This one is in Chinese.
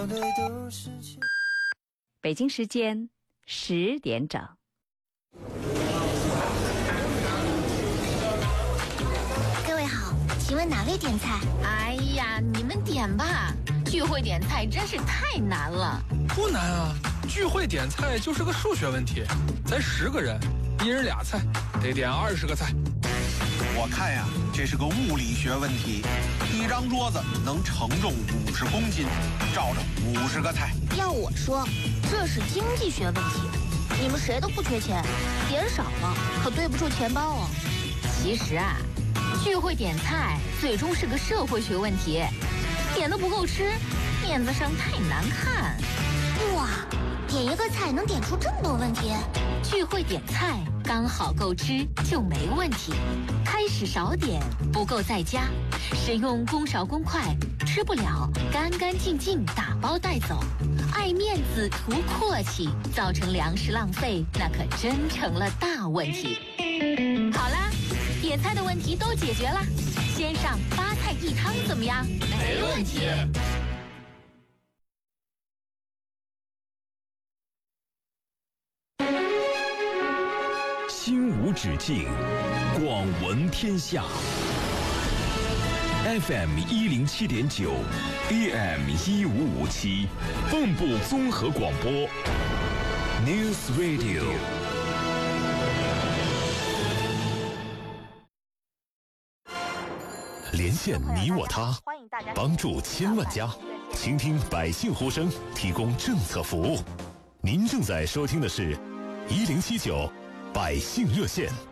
北京时间10点整。 各位好，请问哪位点菜？ 哎呀，你们点吧，聚会点菜真是太难了。 不难啊，聚会点菜就是个数学问题，咱10个人，1人2菜，得点20个菜。 我看呀，这是个物理学问题。一张桌子能承重50公斤，照着50个菜。 要我说，这是经济学问题。你们谁都不缺钱，点少了可对不住钱包哦。 其实啊，聚会点菜最终是个社会学问题，点的不够吃，面子上太难看。 哇，点一个菜能点出这么多问题？ 聚会点菜刚好够吃就没问题，开始少点，不够再加，使用公勺公筷，吃不了干干净净打包带走，爱面子图阔气，造成粮食浪费，那可真成了大问题。好啦，点菜的问题都解决了，先上8菜1汤怎么样？ 没问题。 心无止境，广闻天下。FM 107.9 ，AM 1557，蚌埠综合广播 ，News Radio。连线你我他，帮助千万家，倾听百姓呼声，提供政策服务。您正在收听的是1079百姓热线。